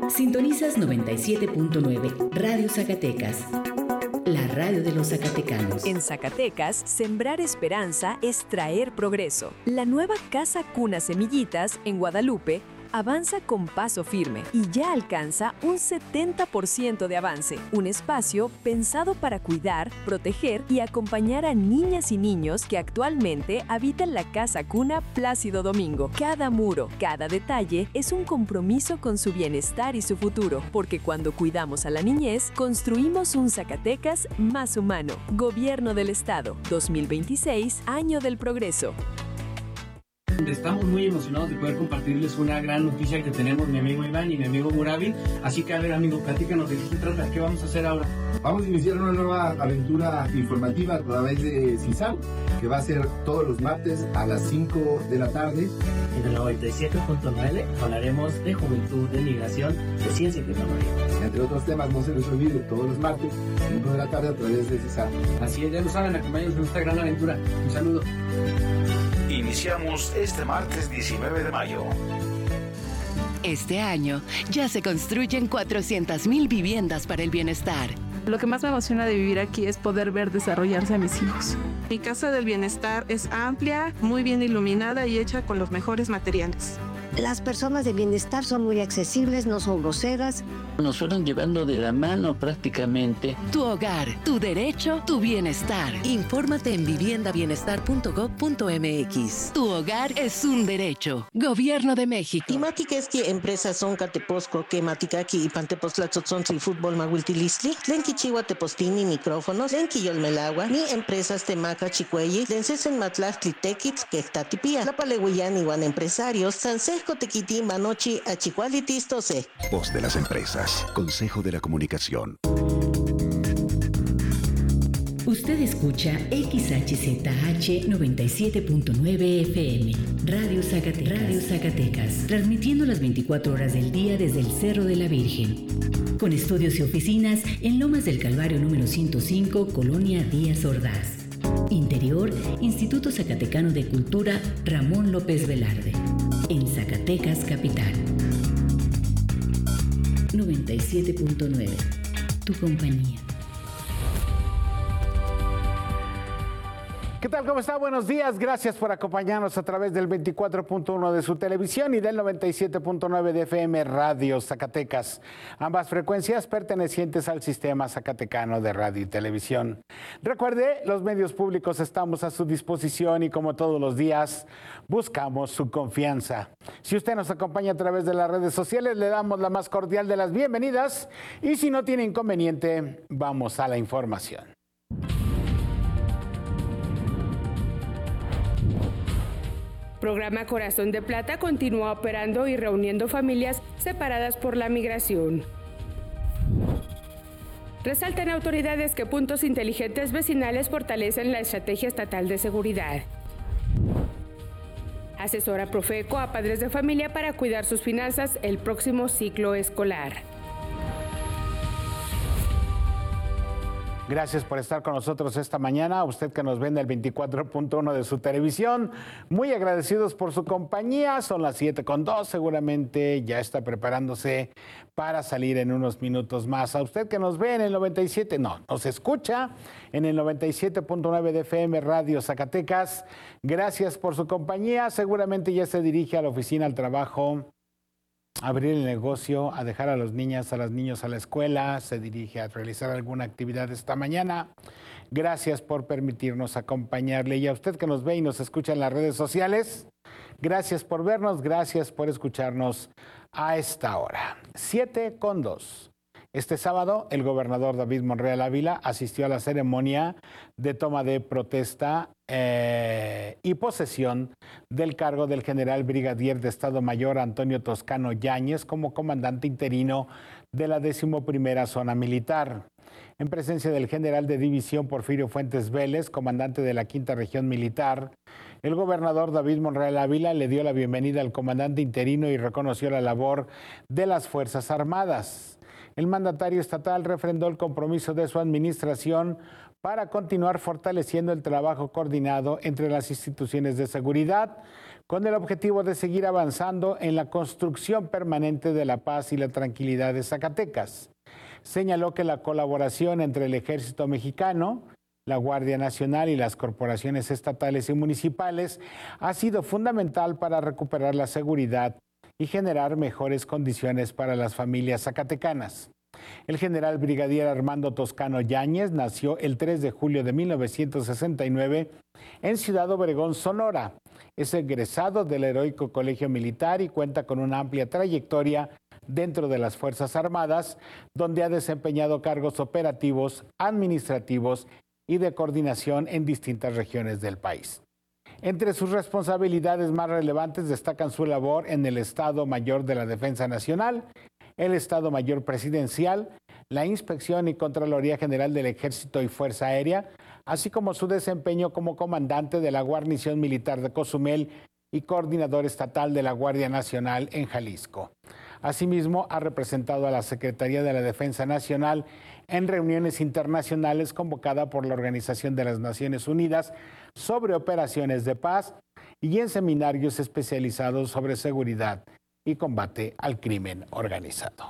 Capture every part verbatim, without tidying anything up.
Sintonizas noventa y siete punto nueve, Radio Zacatecas, la radio de los zacatecanos. En Zacatecas, sembrar esperanza es traer progreso. La nueva Casa Cuna Semillitas, en Guadalupe, avanza con paso firme y ya alcanza un setenta por ciento de avance. Un espacio pensado para cuidar, proteger y acompañar a niñas y niños que actualmente habitan la Casa Cuna Plácido Domingo. Cada muro, cada detalle es un compromiso con su bienestar y su futuro, porque cuando cuidamos a la niñez, construimos un Zacatecas más humano. Gobierno del Estado, dos mil veintiséis, Año del Progreso. Estamos muy emocionados de poder compartirles una gran noticia que tenemos mi amigo Iván y mi amigo Murabi. Así que, a ver, amigo, platícanos de qué se trata, qué vamos a hacer ahora. Vamos a iniciar una nueva aventura informativa a través de CISAM, que va a ser todos los martes a las cinco de la tarde. En el noventa y siete punto nueve hablaremos de juventud, de migración, de ciencia y tecnología. Entre otros temas, no se les olvide, todos los martes, cinco de la tarde a través de CISAM. Así es, ya lo saben, acompáñanos en esta gran aventura. Un saludo. Iniciamos este martes diecinueve de mayo. Este año ya se construyen cuatrocientas mil viviendas para el bienestar. Lo que más me emociona de vivir aquí es poder ver desarrollarse a mis hijos. Mi casa del bienestar es amplia, muy bien iluminada y hecha con los mejores materiales. Las personas de bienestar son muy accesibles, no son groseras. Nos fueron llevando de la mano prácticamente. Tu hogar, tu derecho, tu bienestar. Infórmate en vivienda bienestar punto gob punto eme equis. Tu hogar es un derecho. Gobierno de México. Timatiquesqui empresas son Cateposco, que Maticaki y Pantepostlatzotzontli Fútbol Mahuiltilistli, Lenki Chihuahua Tepostini micrófonos, Lenki Yolmelagua, ni empresas Temaca Chicuelli, Densesen Matlachtli Tequitz, que Tatipía, La Palehuillán igual empresarios, Sansesco Tequiti Manochi Achicualitistose. Voz de las empresas. Consejo de la Comunicación. Usted escucha X H Z H noventa y siete punto nueve F M, Radio Zacatecas, Radio Zacatecas, transmitiendo las veinticuatro horas del día desde el Cerro de la Virgen, con estudios y oficinas en Lomas del Calvario número ciento cinco, Colonia Díaz Ordaz. Interior, Instituto Zacatecano de Cultura Ramón López Velarde, en Zacatecas Capital. noventa y siete punto nueve, tu compañía. ¿Qué tal? ¿Cómo está? Buenos días. Gracias por acompañarnos a través del veinticuatro punto uno de su televisión y del noventa y siete punto nueve de F M Radio Zacatecas. Ambas frecuencias pertenecientes al Sistema Zacatecano de Radio y Televisión. Recuerde, los medios públicos estamos a su disposición y como todos los días, buscamos su confianza. Si usted nos acompaña a través de las redes sociales, le damos la más cordial de las bienvenidas y si no tiene inconveniente, vamos a la información. Programa Corazón de Plata continúa operando y reuniendo familias separadas por la migración. Resaltan autoridades que puntos inteligentes vecinales fortalecen la estrategia estatal de seguridad. Asesora Profeco a padres de familia para cuidar sus finanzas el próximo ciclo escolar. Gracias por estar con nosotros esta mañana. A usted que nos ve en el veinticuatro punto uno de su televisión, muy agradecidos por su compañía. Son las siete con dos, seguramente ya está preparándose para salir en unos minutos más. A usted que nos ve en el noventa y siete, no, nos escucha en el noventa y siete punto nueve de F M Radio Zacatecas. Gracias por su compañía. Seguramente ya se dirige a la oficina, al trabajo, a abrir el negocio, a dejar a los niñas, a los niños a la escuela, se dirige a realizar alguna actividad esta mañana. Gracias por permitirnos acompañarle. Y a usted que nos ve y nos escucha en las redes sociales, gracias por vernos, gracias por escucharnos a esta hora. siete con dos. Este sábado, el gobernador David Monreal Ávila asistió a la ceremonia de toma de protesta eh, y posesión del cargo del general brigadier de Estado Mayor Antonio Toscano Yáñez como comandante interino de la decimoprimera Zona Militar. En presencia del general de división Porfirio Fuentes Vélez, comandante de la Quinta Región Militar, el gobernador David Monreal Ávila le dio la bienvenida al comandante interino y reconoció la labor de las Fuerzas Armadas. El mandatario estatal refrendó el compromiso de su administración para continuar fortaleciendo el trabajo coordinado entre las instituciones de seguridad, con el objetivo de seguir avanzando en la construcción permanente de la paz y la tranquilidad de Zacatecas. Señaló que la colaboración entre el Ejército Mexicano, la Guardia Nacional y las corporaciones estatales y municipales ha sido fundamental para recuperar la seguridad y generar mejores condiciones para las familias zacatecanas. El general brigadier Armando Toscano Yáñez nació el tres de julio de mil novecientos sesenta y nueve en Ciudad Obregón, Sonora. Es egresado del Heroico Colegio Militar y cuenta con una amplia trayectoria dentro de las Fuerzas Armadas, donde ha desempeñado cargos operativos, administrativos y de coordinación en distintas regiones del país. Entre sus responsabilidades más relevantes destacan su labor en el Estado Mayor de la Defensa Nacional, el Estado Mayor Presidencial, la Inspección y Contraloría General del Ejército y Fuerza Aérea, así como su desempeño como comandante de la Guarnición Militar de Cozumel y coordinador estatal de la Guardia Nacional en Jalisco. Asimismo, ha representado a la Secretaría de la Defensa Nacional en reuniones internacionales convocadas por la Organización de las Naciones Unidas sobre operaciones de paz y en seminarios especializados sobre seguridad y combate al crimen organizado.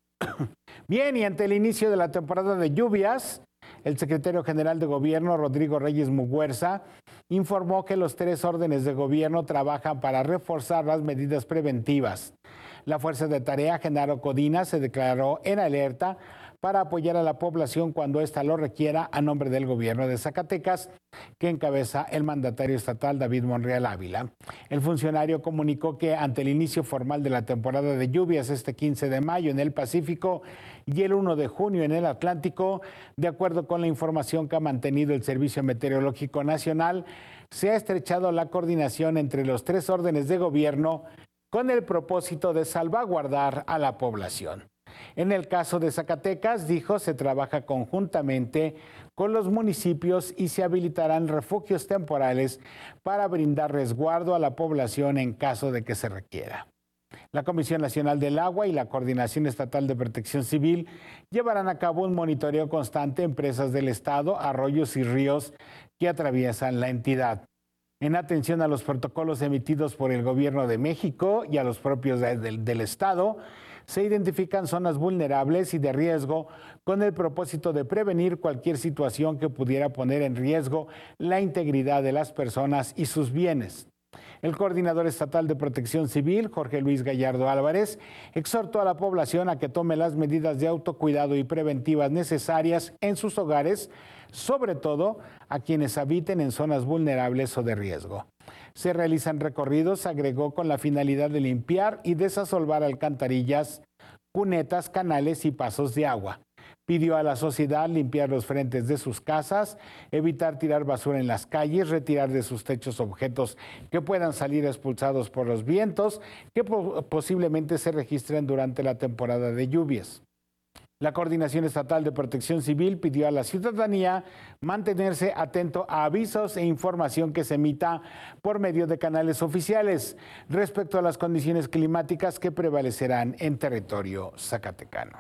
Bien, y ante el inicio de la temporada de lluvias, el secretario general de Gobierno, Rodrigo Reyes Muguerza, informó que los tres órdenes de gobierno trabajan para reforzar las medidas preventivas. La Fuerza de Tarea Genaro Codina se declaró en alerta para apoyar a la población cuando ésta lo requiera a nombre del gobierno de Zacatecas, que encabeza el mandatario estatal David Monreal Ávila. El funcionario comunicó que ante el inicio formal de la temporada de lluvias este quince de mayo en el Pacífico y el uno de junio en el Atlántico, de acuerdo con la información que ha mantenido el Servicio Meteorológico Nacional, se ha estrechado la coordinación entre los tres órdenes de gobierno con el propósito de salvaguardar a la población. En el caso de Zacatecas, dijo, se trabaja conjuntamente con los municipios y se habilitarán refugios temporales para brindar resguardo a la población en caso de que se requiera. La Comisión Nacional del Agua y la Coordinación Estatal de Protección Civil llevarán a cabo un monitoreo constante en presas del Estado, arroyos y ríos que atraviesan la entidad. En atención a los protocolos emitidos por el Gobierno de México y a los propios de, de, del Estado, se identifican zonas vulnerables y de riesgo con el propósito de prevenir cualquier situación que pudiera poner en riesgo la integridad de las personas y sus bienes. El coordinador estatal de Protección Civil, Jorge Luis Gallardo Álvarez, exhortó a la población a que tome las medidas de autocuidado y preventivas necesarias en sus hogares, sobre todo a quienes habiten en zonas vulnerables o de riesgo. Se realizan recorridos, agregó, con la finalidad de limpiar y desasolvar alcantarillas, cunetas, canales y pasos de agua. Pidió a la sociedad limpiar los frentes de sus casas, evitar tirar basura en las calles, retirar de sus techos objetos que puedan salir expulsados por los vientos que po- posiblemente se registren durante la temporada de lluvias. La Coordinación Estatal de Protección Civil pidió a la ciudadanía mantenerse atento a avisos e información que se emita por medio de canales oficiales respecto a las condiciones climáticas que prevalecerán en territorio zacatecano.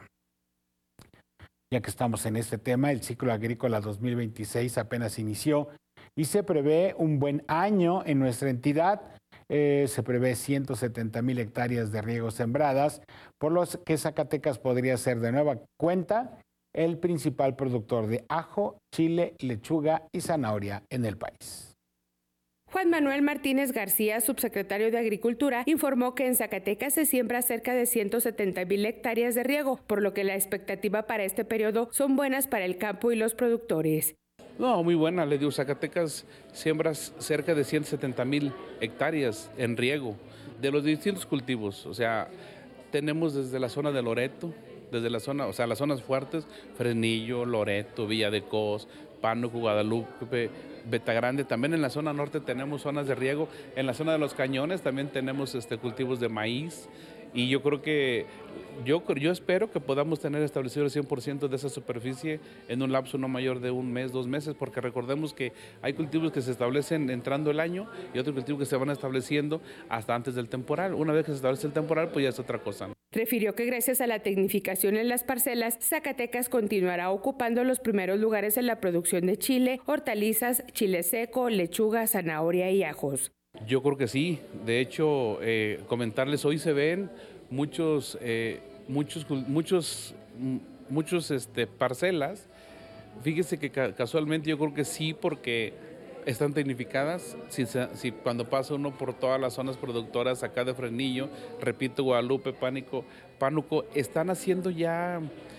Ya que estamos en este tema, el ciclo agrícola dos mil veintiséis apenas inició y se prevé un buen año en nuestra entidad. Eh, se prevé ciento setenta mil hectáreas de riego sembradas, por lo que Zacatecas podría ser de nueva cuenta el principal productor de ajo, chile, lechuga y zanahoria en el país. Juan Manuel Martínez García, subsecretario de Agricultura, informó que en Zacatecas se siembra cerca de ciento setenta mil hectáreas de riego, por lo que la expectativa para este periodo son buenas para el campo y los productores. No, muy buena, le digo, Zacatecas siembra cerca de ciento setenta mil hectáreas en riego de los distintos cultivos, o sea, tenemos desde la zona de Loreto, desde la zona, o sea, las zonas fuertes, Fresnillo, Loreto, Villa de Cos, Pánuco, Guadalupe, Betagrande. También en la zona norte tenemos zonas de riego, en la zona de los Cañones también tenemos este, cultivos de maíz. Y yo creo que, yo, yo espero que podamos tener establecido el cien por ciento de esa superficie en un lapso no mayor de un mes, dos meses, porque recordemos que hay cultivos que se establecen entrando el año y otros cultivos que se van estableciendo hasta antes del temporal. Una vez que se establece el temporal, pues ya es otra cosa. Refirió que gracias a la tecnificación en las parcelas, Zacatecas continuará ocupando los primeros lugares en la producción de chile, hortalizas, chile seco, lechuga, zanahoria y ajos. Yo creo que sí. De hecho, eh, comentarles, hoy se ven muchos, eh, muchos, muchos, muchos este, parcelas. Fíjese que ca casualmente yo creo que sí, porque están tecnificadas. Si, si cuando pasa uno por todas las zonas productoras acá de Fresnillo, repito, Guadalupe, Pánico, Pánuco, están haciendo ya,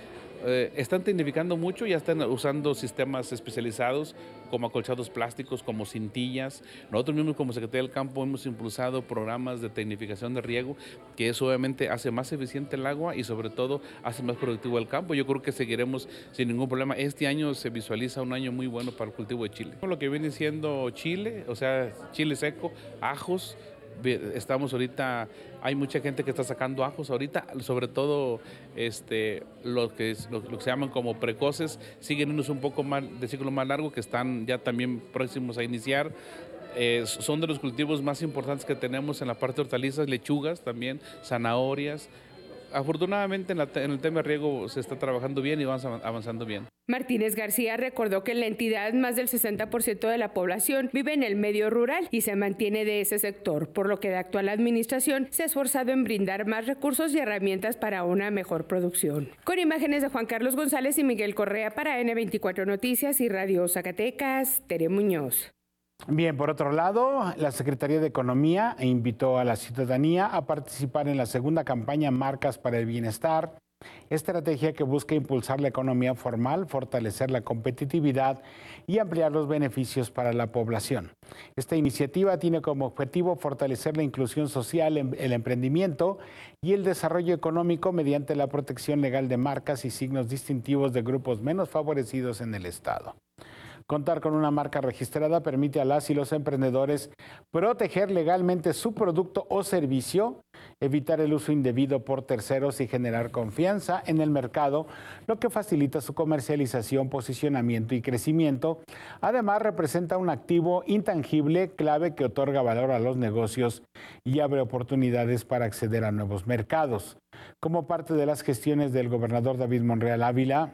eh, están tecnificando mucho, ya están usando sistemas especializados como acolchados plásticos, como cintillas. Nosotros mismos como Secretaría del Campo hemos impulsado programas de tecnificación de riego, que eso obviamente hace más eficiente el agua y sobre todo hace más productivo el campo. Yo creo que seguiremos sin ningún problema. Este año se visualiza un año muy bueno para el cultivo de chile. Lo que viene siendo chile, o sea, chile seco, ajos. Estamos ahorita, hay mucha gente que está sacando ajos ahorita, sobre todo este, lo, que es, lo, lo que se llaman como precoces, siguen unos un poco más de ciclo más largo, que están ya también próximos a iniciar. Eh, son de los cultivos más importantes que tenemos en la parte de hortalizas, lechugas también, zanahorias. Afortunadamente en, la, en el tema de riego se está trabajando bien y vamos avanzando bien. Martínez García recordó que en la entidad más del sesenta por ciento de la población vive en el medio rural y se mantiene de ese sector, por lo que la actual administración se ha esforzado en brindar más recursos y herramientas para una mejor producción. Con imágenes de Juan Carlos González y Miguel Correa para ene veinticuatro Noticias y Radio Zacatecas, Tere Muñoz. Bien, por otro lado, la Secretaría de Economía invitó a la ciudadanía a participar en la segunda campaña Marcas para el Bienestar, estrategia que busca impulsar la economía formal, fortalecer la competitividad y ampliar los beneficios para la población. Esta iniciativa tiene como objetivo fortalecer la inclusión social, el emprendimiento y el desarrollo económico mediante la protección legal de marcas y signos distintivos de grupos menos favorecidos en el Estado. Contar con una marca registrada permite a las y los emprendedores proteger legalmente su producto o servicio, evitar el uso indebido por terceros y generar confianza en el mercado, lo que facilita su comercialización, posicionamiento y crecimiento. Además, representa un activo intangible clave que otorga valor a los negocios y abre oportunidades para acceder a nuevos mercados. Como parte de las gestiones del gobernador David Monreal Ávila,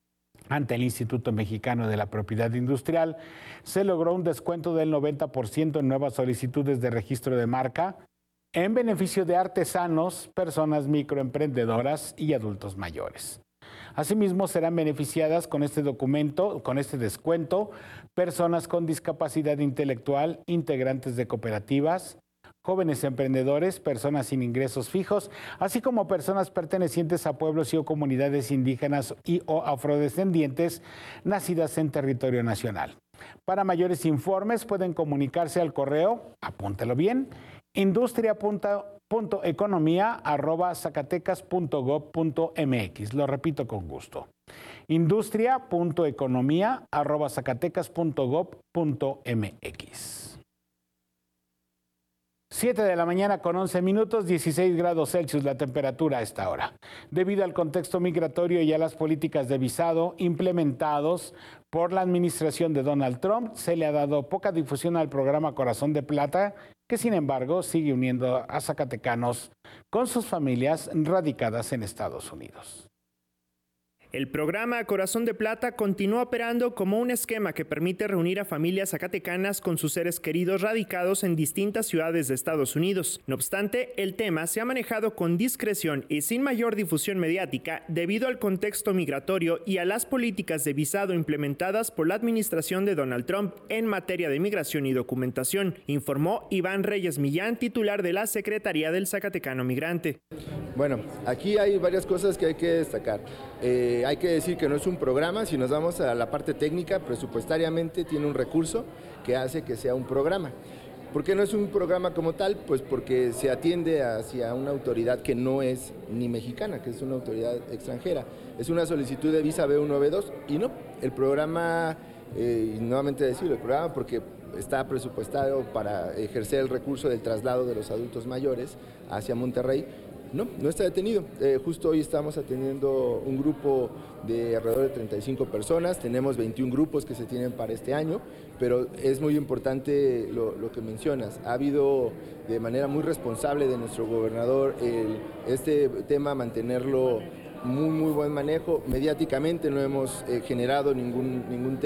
ante el Instituto Mexicano de la Propiedad Industrial, se logró un descuento del noventa por ciento en nuevas solicitudes de registro de marca en beneficio de artesanos, personas microemprendedoras y adultos mayores. Asimismo, serán beneficiadas con este documento, con este descuento, personas con discapacidad intelectual, integrantes de cooperativas, jóvenes emprendedores, personas sin ingresos fijos, así como personas pertenecientes a pueblos y o comunidades indígenas y o afrodescendientes nacidas en territorio nacional. Para mayores informes pueden comunicarse al correo, apúntelo bien, industria punto economía arroba zacatecas punto gob punto mx. Lo repito con gusto. industria punto economía arroba zacatecas punto gob punto mx. siete de la mañana con once minutos, dieciséis grados Celsius la temperatura a esta hora. Debido al contexto migratorio y a las políticas de visado implementados por la administración de Donald Trump, se le ha dado poca difusión al programa Corazón de Plata, que sin embargo sigue uniendo a zacatecanos con sus familias radicadas en Estados Unidos. El programa Corazón de Plata continúa operando como un esquema que permite reunir a familias zacatecanas con sus seres queridos radicados en distintas ciudades de Estados Unidos. No obstante, el tema se ha manejado con discreción y sin mayor difusión mediática debido al contexto migratorio y a las políticas de visado implementadas por la administración de Donald Trump en materia de migración y documentación, informó Iván Reyes Millán, titular de la Secretaría del Zacatecano Migrante. Bueno, aquí hay varias cosas que hay que destacar. Eh, hay que decir que no es un programa, si nos vamos a la parte técnica, presupuestariamente tiene un recurso que hace que sea un programa. ¿Por qué no es un programa como tal? Pues porque se atiende hacia una autoridad que no es ni mexicana, que es una autoridad extranjera. Es una solicitud de visa B uno B dos y no, el programa, eh, y nuevamente decirlo, el programa porque está presupuestado para ejercer el recurso del traslado de los adultos mayores hacia Monterrey. No, no está detenido. Eh, justo hoy estamos atendiendo un grupo de alrededor de treinta y cinco personas, tenemos veintiún grupos que se tienen para este año, pero es muy importante lo, lo que mencionas. Ha habido de manera muy responsable de nuestro gobernador el, este tema, mantenerlo muy, muy buen manejo. Mediáticamente no hemos eh, generado ningún, ningún tema.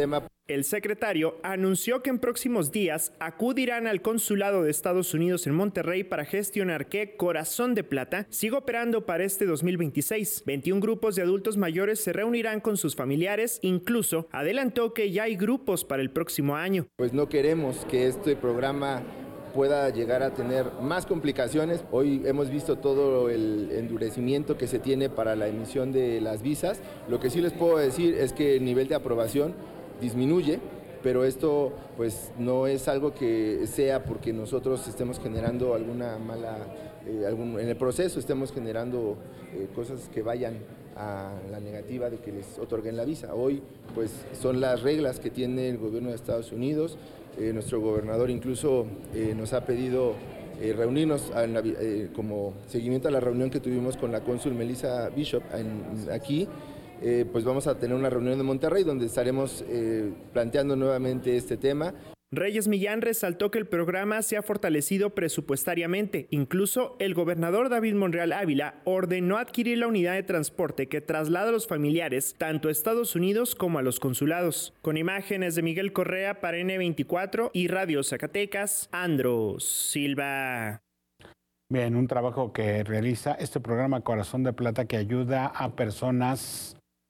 El secretario anunció que en próximos días acudirán al Consulado de Estados Unidos en Monterrey para gestionar que Corazón de Plata siga operando para este dos mil veintiséis. veintiún grupos de adultos mayores se reunirán con sus familiares, incluso adelantó que ya hay grupos para el próximo año. Pues no queremos que este programa pueda llegar a tener más complicaciones. Hoy hemos visto todo el endurecimiento que se tiene para la emisión de las visas. Lo que sí les puedo decir es que el nivel de aprobación disminuye, pero esto pues no es algo que sea porque nosotros estemos generando alguna mala, eh, algún, en el proceso estemos generando eh, cosas que vayan a la negativa de que les otorguen la visa. Hoy pues son las reglas que tiene el gobierno de Estados Unidos. Eh, nuestro gobernador incluso eh, nos ha pedido eh, reunirnos a la, eh, como seguimiento a la reunión que tuvimos con la cónsul Melissa Bishop en, aquí. Eh, pues vamos a tener una reunión en Monterrey donde estaremos eh, planteando nuevamente este tema. Reyes Millán resaltó que el programa se ha fortalecido presupuestariamente. Incluso el gobernador David Monreal Ávila ordenó adquirir la unidad de transporte que traslada a los familiares tanto a Estados Unidos como a los consulados. Con imágenes de Miguel Correa para ene veinticuatro y Radio Zacatecas, Andros Silva. Bien, un trabajo que realiza este programa Corazón de Plata que ayuda a personas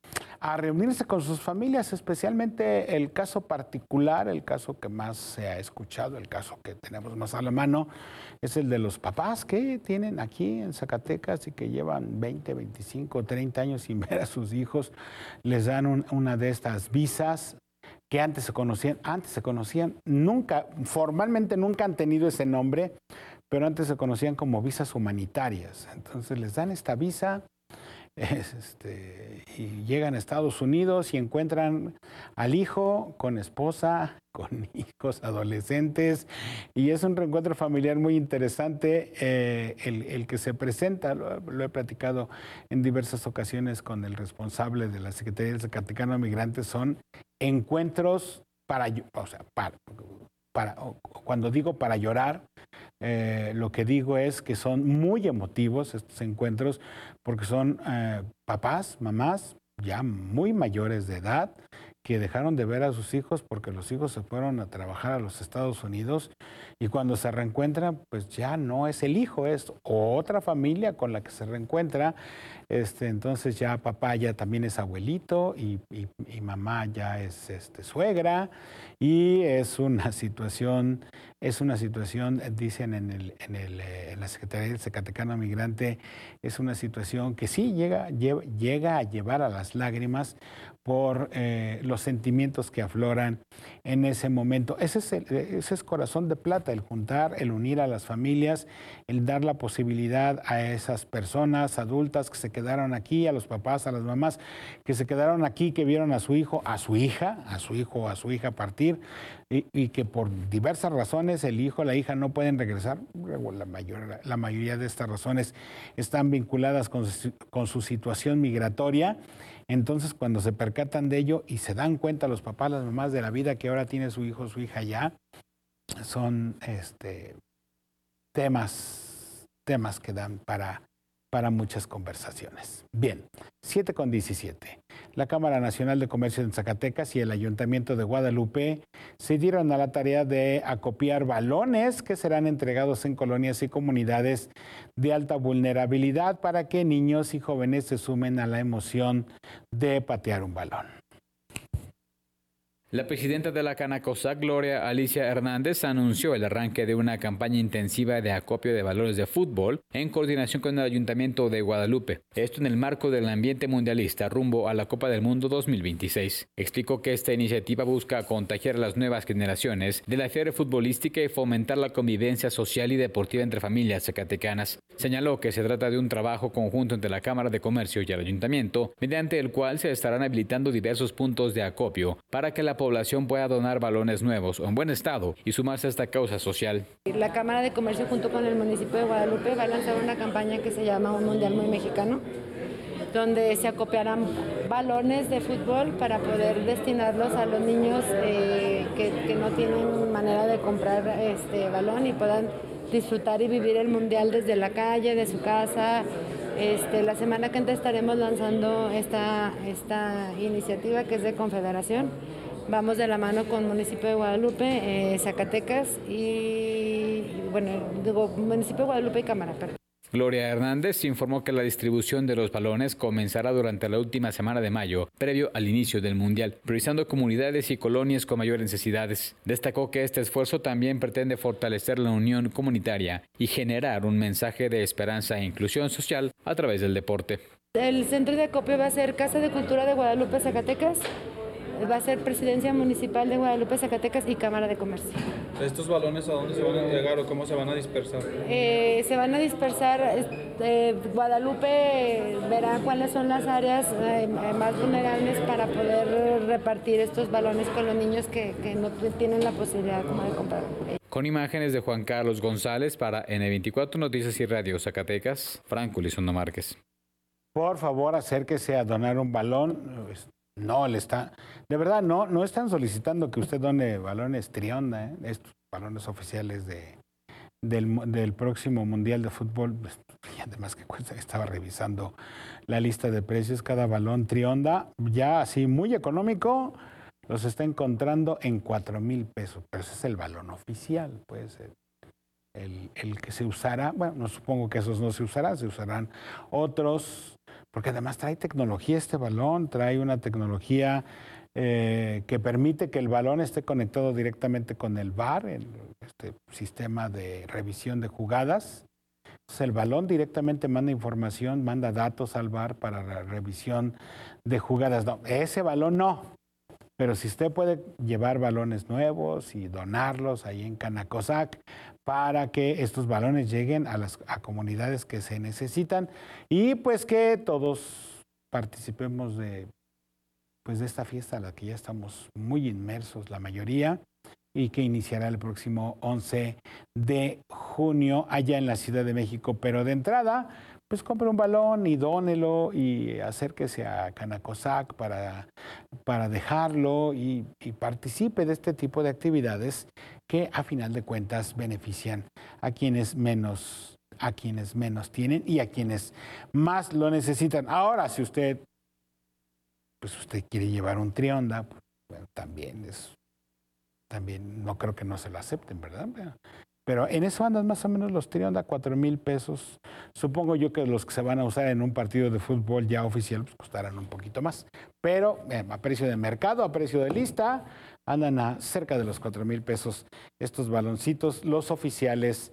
a reunirse con sus familias, especialmente el caso particular, el caso que más se ha escuchado, el caso que tenemos más a la mano, es el de los papás que tienen aquí en Zacatecas y que llevan veinte, veinticinco, treinta años sin ver a sus hijos. Les dan un, una de estas visas que antes se conocían, antes se conocían, nunca, formalmente nunca han tenido ese nombre, pero antes se conocían como visas humanitarias. Entonces les dan esta visa es, este, y llegan a Estados Unidos y encuentran al hijo con esposa, con hijos adolescentes, y es un reencuentro familiar muy interesante eh, el, el que se presenta. Lo, lo he platicado en diversas ocasiones con el responsable de la Secretaría del Zacatecano de Migrantes. Son encuentros para, o sea, para, para cuando digo para llorar, Eh, lo que digo es que son muy emotivos estos encuentros porque son eh, papás, mamás ya muy mayores de edad que dejaron de ver a sus hijos porque los hijos se fueron a trabajar a los Estados Unidos y cuando se reencuentran pues ya no es el hijo, es otra familia con la que se reencuentra. Este, entonces ya papá ya también es abuelito y, y, y mamá ya es este, suegra y es una situación, es una situación, dicen en, el, en, el, en la Secretaría del Zacatecano Migrante, es una situación que sí llega, llega, llega a llevar a las lágrimas por eh, los sentimientos que afloran en ese momento. Ese es, el, ese es Corazón de Plata, el juntar, el unir a las familias, el dar la posibilidad a esas personas adultas que se quedaron aquí, a los papás, a las mamás que se quedaron aquí, que vieron a su hijo, a su hija, a su hijo o a su hija partir y, y que por diversas razones el hijo o la hija no pueden regresar. La, mayor, la mayoría de estas razones están vinculadas con su, con su situación migratoria. Entonces, cuando se percatan de ello y se dan cuenta los papás, las mamás de la vida que ahora tiene su hijo o su hija ya, son este, temas, temas que dan para, para muchas conversaciones. Bien, siete con diecisiete. La Cámara Nacional de Comercio de Zacatecas y el Ayuntamiento de Guadalupe se dieron a la tarea de acopiar balones que serán entregados en colonias y comunidades de alta vulnerabilidad para que niños y jóvenes se sumen a la emoción de patear un balón. La presidenta de la Canacosac, Gloria Alicia Hernández, anunció el arranque de una campaña intensiva de acopio de balones de fútbol en coordinación con el Ayuntamiento de Guadalupe. Esto en el marco del ambiente mundialista rumbo a la Copa del Mundo dos mil veintiséis. Explicó que esta iniciativa busca contagiar a las nuevas generaciones de la fiebre futbolística y fomentar la convivencia social y deportiva entre familias zacatecanas. Señaló que se trata de un trabajo conjunto entre la Cámara de Comercio y el Ayuntamiento, mediante el cual se estarán habilitando diversos puntos de acopio para que la población pueda donar balones nuevos o en buen estado y sumarse a esta causa social. La Cámara de Comercio junto con el municipio de Guadalupe va a lanzar una campaña que se llama Un Mundial Muy Mexicano, donde se acopiarán balones de fútbol para poder destinarlos a los niños eh, que, que no tienen manera de comprar este balón y puedan disfrutar y vivir el mundial desde la calle, de su casa. Este, la semana que entra estaremos lanzando esta, esta iniciativa que es de Confederación, Vamos de la mano con municipio de Guadalupe, eh, Zacatecas y, bueno, digo, municipio de Guadalupe y Cámara, perdón. Gloria Hernández informó que la distribución de los balones comenzará durante la última semana de mayo, previo al inicio del Mundial, priorizando comunidades y colonias con mayores necesidades. Destacó que este esfuerzo también pretende fortalecer la unión comunitaria y generar un mensaje de esperanza e inclusión social a través del deporte. El centro de acopio va a ser Casa de Cultura de Guadalupe, Zacatecas. Va a ser Presidencia Municipal de Guadalupe, Zacatecas y Cámara de Comercio. ¿Estos balones a dónde se van a entregar o cómo se van a dispersar? Eh, se van a dispersar, eh, Guadalupe verá cuáles son las áreas eh, más vulnerables para poder repartir estos balones con los niños que, que no tienen la posibilidad como de comprar. Con imágenes de Juan Carlos González para N veinticuatro Noticias y Radio Zacatecas, Franco Elizondo Márquez. Por favor, acérquese a donar un balón. No, le está, de verdad, no, no están solicitando que usted done balones Trionda, ¿eh? Estos balones oficiales de, del, del próximo Mundial de Fútbol. Pues, y además que cuesta, estaba revisando la lista de precios, cada balón Trionda, ya así muy económico, los está encontrando en cuatro mil pesos, pero ese es el balón oficial, puede ser. El, el que se usará, bueno, no supongo que esos no se usarán, se usarán otros. Porque además trae tecnología este balón, trae una tecnología eh, que permite que el balón esté conectado directamente con el V A R, el este sistema de revisión de jugadas. Entonces el balón directamente manda información, manda datos al V A R para la revisión de jugadas. No, ese balón no, pero si usted puede llevar balones nuevos y donarlos ahí en Canacosac, para que estos balones lleguen a las a comunidades que se necesitan y pues que todos participemos de, pues de esta fiesta a la que ya estamos muy inmersos la mayoría y que iniciará el próximo once de junio allá en la Ciudad de México. Pero de entrada, pues compre un balón y dónelo y acérquese a Canacosac para, para dejarlo y, y participe de este tipo de actividades que a final de cuentas benefician a quienes menos, a quienes menos tienen y a quienes más lo necesitan. Ahora, si usted, pues usted quiere llevar un Trionda, pues, bueno, también es, también no creo que no se lo acepten, ¿verdad? Pero en eso andan más o menos los Trionda, cuatro mil pesos. Supongo yo que los que se van a usar en un partido de fútbol ya oficial pues costarán un poquito más. Pero eh, a precio de mercado, a precio de lista, andan a cerca de los cuatro mil pesos estos baloncitos, los oficiales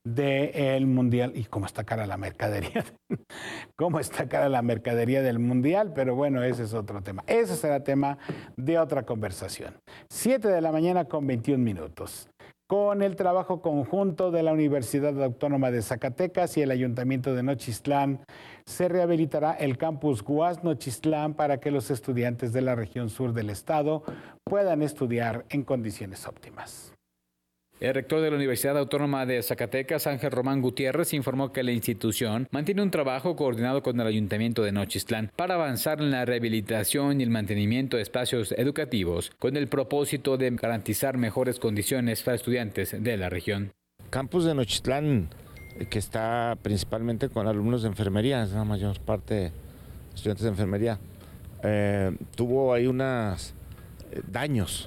del Mundial. Y cómo está cara la mercadería, cómo está cara la mercadería del Mundial, pero bueno, ese es otro tema. Ese será tema de otra conversación. Siete de la mañana con veintiún minutos. Con el trabajo conjunto de la Universidad Autónoma de Zacatecas y el Ayuntamiento de Nochistlán, se rehabilitará el campus U A S Nochistlán para que los estudiantes de la región sur del estado puedan estudiar en condiciones óptimas. El rector de la Universidad Autónoma de Zacatecas, Ángel Román Gutiérrez, informó que la institución mantiene un trabajo coordinado con el Ayuntamiento de Nochistlán para avanzar en la rehabilitación y el mantenimiento de espacios educativos con el propósito de garantizar mejores condiciones para estudiantes de la región. Campus de Nochistlán, que está principalmente con alumnos de enfermería, es la mayor parte de estudiantes de enfermería, eh, tuvo ahí unos daños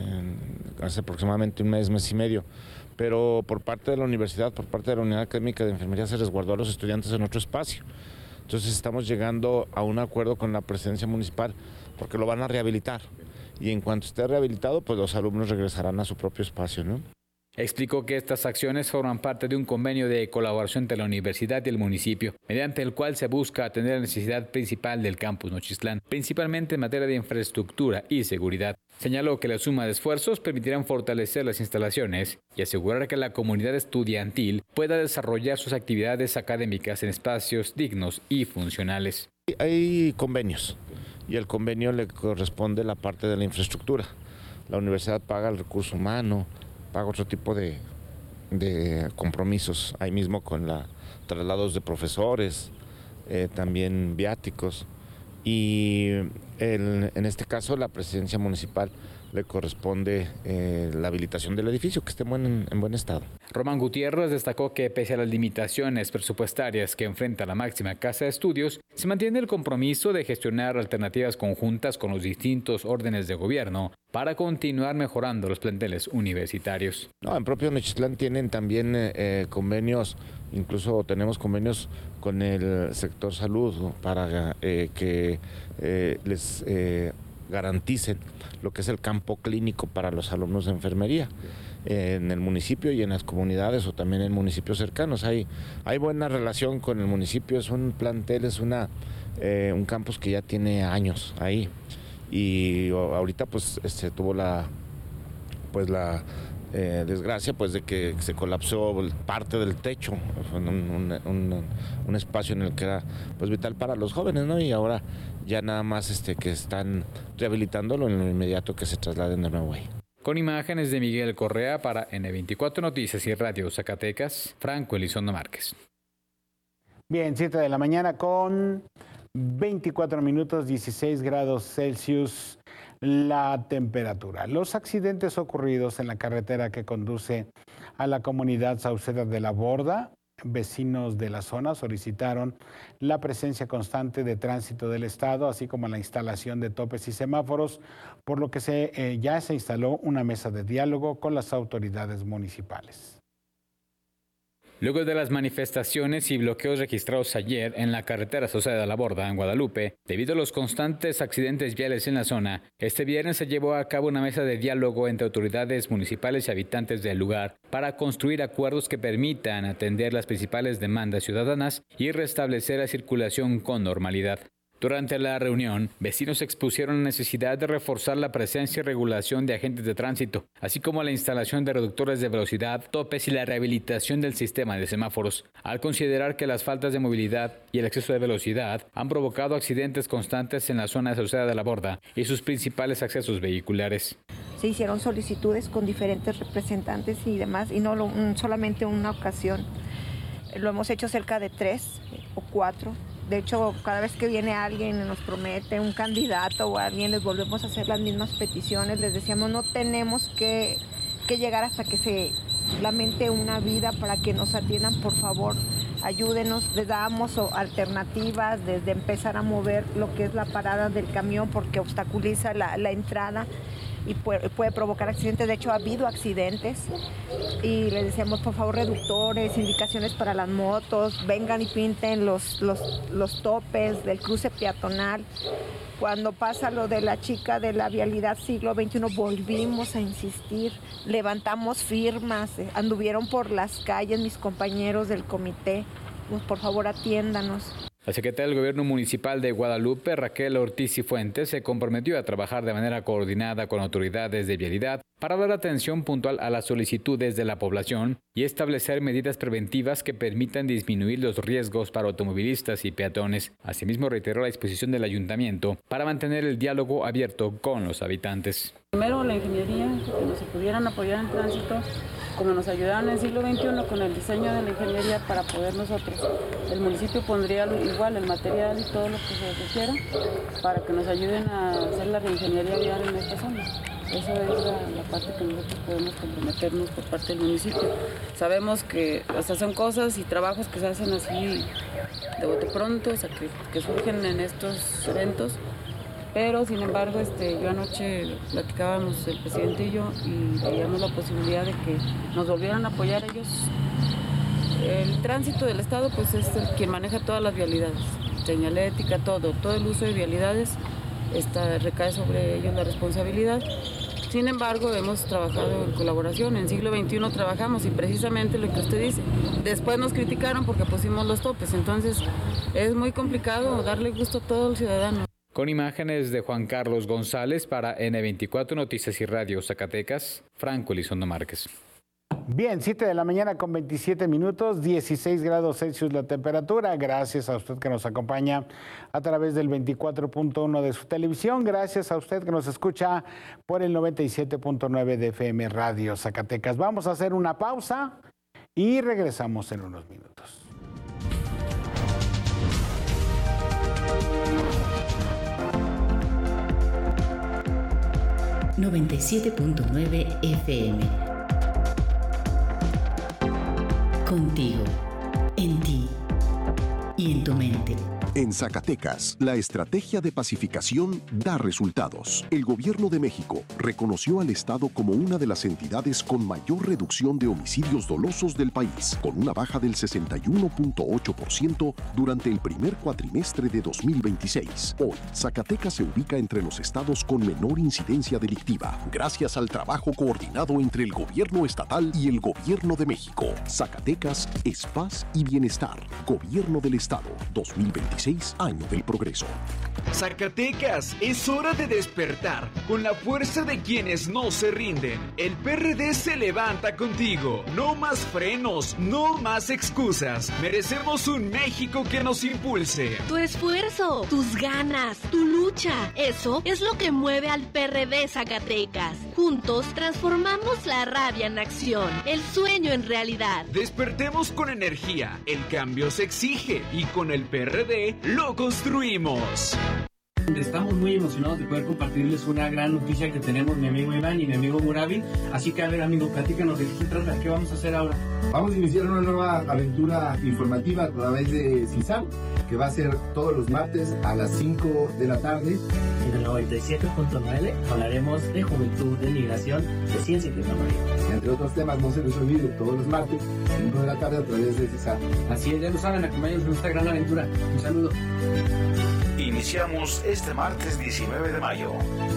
hace aproximadamente un mes, mes y medio, pero por parte de la universidad, por parte de la Unidad Académica de Enfermería, se resguardó a los estudiantes en otro espacio. Entonces estamos llegando a un acuerdo con la presidencia municipal porque lo van a rehabilitar y en cuanto esté rehabilitado, pues los alumnos regresarán a su propio espacio, ¿no? Explicó que estas acciones forman parte de un convenio de colaboración entre la universidad y el municipio, mediante el cual se busca atender la necesidad principal del campus Nochistlán, principalmente en materia de infraestructura y seguridad. Señaló que la suma de esfuerzos permitirán fortalecer las instalaciones y asegurar que la comunidad estudiantil pueda desarrollar sus actividades académicas en espacios dignos y funcionales. Hay convenios y el convenio le corresponde la parte de la infraestructura. La universidad paga el recurso humano, paga otro tipo de, de compromisos, ahí mismo con la traslados de profesores, eh, también viáticos, y el, en este caso la presidencia municipal le corresponde eh, la habilitación del edificio, que esté en buen, en buen estado. Román Gutiérrez destacó que pese a las limitaciones presupuestarias que enfrenta la máxima casa de estudios, se mantiene el compromiso de gestionar alternativas conjuntas con los distintos órdenes de gobierno para continuar mejorando los planteles universitarios. No, en propio Nochitlán tienen también eh, convenios, incluso tenemos convenios con el sector salud, ¿no? para eh, que eh, les eh, garanticen lo que es el campo clínico para los alumnos de enfermería eh, en el municipio y en las comunidades o también en municipios cercanos. Hay, hay buena relación con el municipio, es un plantel, es una, eh, un campus que ya tiene años ahí y ahorita pues se tuvo la, pues la eh, desgracia pues de que se colapsó parte del techo, un, un, un, un espacio en el que era pues vital para los jóvenes, ¿no? Y ahora ya nada más este que están rehabilitándolo en lo inmediato que se trasladen de nuevo ahí. Con imágenes de Miguel Correa para ene veinticuatro Noticias y Radio Zacatecas, Franco Elizondo Márquez. Bien, siete de la mañana con veinticuatro minutos, dieciséis grados Celsius la temperatura. Los accidentes ocurridos en la carretera que conduce a la comunidad Sauceda de la Borda, vecinos de la zona solicitaron la presencia constante de tránsito del Estado, así como la instalación de topes y semáforos, por lo que se, eh, ya se instaló una mesa de diálogo con las autoridades municipales. Luego de las manifestaciones y bloqueos registrados ayer en la carretera Sauceda de la Borda, en Guadalupe, debido a los constantes accidentes viales en la zona, este viernes se llevó a cabo una mesa de diálogo entre autoridades municipales y habitantes del lugar para construir acuerdos que permitan atender las principales demandas ciudadanas y restablecer la circulación con normalidad. Durante la reunión, vecinos expusieron la necesidad de reforzar la presencia y regulación de agentes de tránsito, así como la instalación de reductores de velocidad, topes y la rehabilitación del sistema de semáforos, al considerar que las faltas de movilidad y el exceso de velocidad han provocado accidentes constantes en la zona de Sauceda de la Borda y sus principales accesos vehiculares. Se hicieron solicitudes con diferentes representantes y demás, y no lo, solamente una ocasión. Lo hemos hecho cerca de tres o cuatro. De hecho, cada vez que viene alguien y nos promete un candidato o alguien, les volvemos a hacer las mismas peticiones. Les decíamos, no tenemos que, que llegar hasta que se lamente una vida para que nos atiendan, por favor, ayúdenos. Les damos alternativas, desde empezar a mover lo que es la parada del camión porque obstaculiza la, la entrada y puede, puede provocar accidentes. De hecho, ha habido accidentes y les decíamos, por favor, reductores, indicaciones para las motos, vengan y pinten los, los, los topes del cruce peatonal. Cuando pasa lo de la chica de la vialidad siglo veintiuno, volvimos a insistir, levantamos firmas, anduvieron por las calles mis compañeros del comité, pues por favor atiéndanos. La secretaria del Gobierno Municipal de Guadalupe, Raquel Ortiz y Fuentes, se comprometió a trabajar de manera coordinada con autoridades de vialidad para dar atención puntual a las solicitudes de la población y establecer medidas preventivas que permitan disminuir los riesgos para automovilistas y peatones. Asimismo, reiteró la disposición del ayuntamiento para mantener el diálogo abierto con los habitantes. Primero, la ingeniería, que nos pudieran apoyar en tránsito, como nos ayudaron en el siglo veintiuno con el diseño de la ingeniería para poder nosotros. El municipio pondría igual el material y todo lo que se requiera para que nos ayuden a hacer la reingeniería vial en esta zona. Esa es la, la parte que nosotros podemos comprometernos por parte del municipio. Sabemos que hasta son cosas y trabajos que se hacen así de bote pronto, o sea, que, que surgen en estos eventos. Pero, sin embargo, este, yo anoche platicábamos el presidente y yo y veíamos la posibilidad de que nos volvieran a apoyar ellos. El tránsito del Estado pues es el quien maneja todas las vialidades, señalética, todo, todo el uso de vialidades está, recae sobre ellos la responsabilidad. Sin embargo, hemos trabajado en colaboración, en siglo veintiuno trabajamos y precisamente lo que usted dice, después nos criticaron porque pusimos los topes, entonces es muy complicado darle gusto a todo el ciudadano. Con imágenes de Juan Carlos González para ene veinticuatro Noticias y Radio Zacatecas, Franco Elizondo Márquez. Bien, siete de la mañana con veintisiete minutos, dieciséis grados Celsius la temperatura. Gracias a usted que nos acompaña a través del veinticuatro punto uno de su televisión. Gracias a usted que nos escucha por el noventa y siete punto nueve de F M Radio Zacatecas. Vamos a hacer una pausa y regresamos en unos minutos. noventa y siete punto nueve F M. Contigo, en ti y en tu mente. En Zacatecas, la estrategia de pacificación da resultados. El Gobierno de México reconoció al Estado como una de las entidades con mayor reducción de homicidios dolosos del país, con una baja del sesenta y uno punto ocho por ciento durante el primer cuatrimestre de dos mil veintiséis. Hoy, Zacatecas se ubica entre los estados con menor incidencia delictiva, gracias al trabajo coordinado entre el Gobierno estatal y el Gobierno de México. Zacatecas es paz y bienestar. Gobierno del Estado, dos mil veintiséis. Año del progreso. Zacatecas, es hora de despertar con la fuerza de quienes no se rinden. El P R D se levanta contigo. No más frenos, no más excusas. Merecemos un México que nos impulse. Tu esfuerzo, tus ganas, tu lucha, eso es lo que mueve al P R D Zacatecas. Juntos transformamos la rabia en acción, el sueño en realidad. Despertemos con energía. El cambio se exige y con el P R D lo construimos. Estamos muy emocionados de poder compartirles una gran noticia que tenemos mi amigo Iván y mi amigo Murabi. Así que a ver, amigo, platícanos de qué se trata, qué vamos a hacer ahora. Vamos a iniciar una nueva aventura informativa a través de CISAM, que va a ser todos los martes a las cinco de la tarde. En el noventa y siete punto nueve hablaremos de juventud, de migración, de ciencia y tecnología. Entre otros temas, no se les olvide, todos los martes, cinco de la tarde a través de CISAM. Así es, ya lo saben, acompáñanos en esta gran aventura. Un saludo. Iniciamos este martes diecinueve de mayo.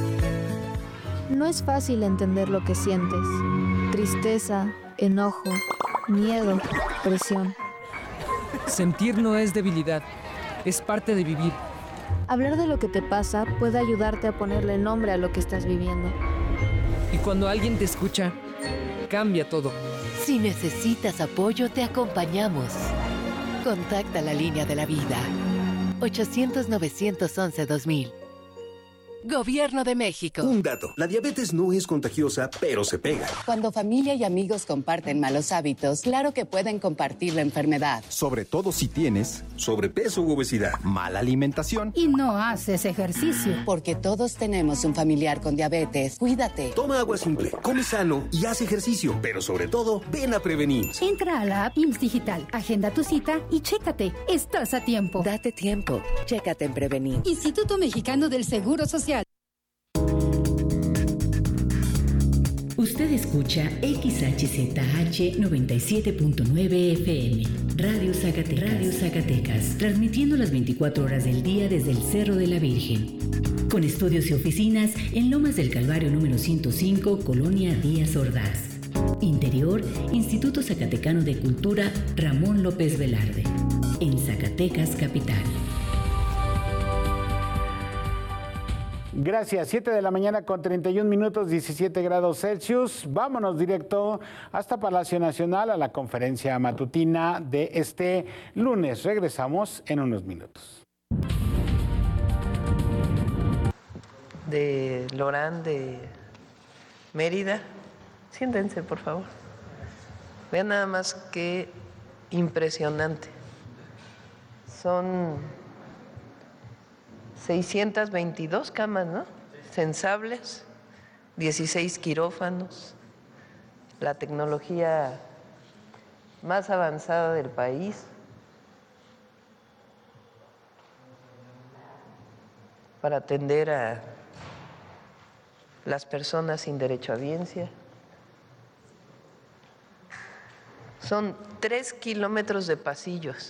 No es fácil entender lo que sientes. Tristeza, enojo, miedo, presión. Sentir no es debilidad, es parte de vivir. Hablar de lo que te pasa puede ayudarte a ponerle nombre a lo que estás viviendo. Y cuando alguien te escucha, cambia todo. Si necesitas apoyo, te acompañamos. Contacta la línea de la vida. ochocientos, novecientos once, dos mil. Gobierno de México. Un dato, la diabetes no es contagiosa, pero se pega. Cuando familia y amigos comparten malos hábitos, claro que pueden compartir la enfermedad. Sobre todo si tienes sobrepeso u obesidad, mala alimentación y no haces ejercicio. Porque todos tenemos un familiar con diabetes. Cuídate. Toma agua simple, come sano y haz ejercicio, pero sobre todo, ven a prevenir. Entra a la app I M S S Digital, agenda tu cita y chécate. Estás a tiempo. Date tiempo. Chécate en Prevenir. Instituto Mexicano del Seguro Social. Usted escucha X H Z H noventa y siete punto nueve F M, Radio Zacatecas, Radio Zacatecas, transmitiendo las veinticuatro horas del día desde el Cerro de la Virgen. Con estudios y oficinas en Lomas del Calvario número ciento cinco, Colonia Díaz Ordaz. Interior, Instituto Zacatecano de Cultura Ramón López Velarde. En Zacatecas, capital. Gracias. siete de la mañana con treinta y un minutos, diecisiete grados Celsius. Vámonos directo hasta Palacio Nacional a la conferencia matutina de este lunes. Regresamos en unos minutos. De Lorán de Mérida. Siéntense, por favor. Vean nada más qué impresionante. Son seiscientas veintidós camas, ¿no? Sensables, dieciséis quirófanos, la tecnología más avanzada del país. Para atender a las personas sin derecho a audiencia. Son tres kilómetros de pasillos.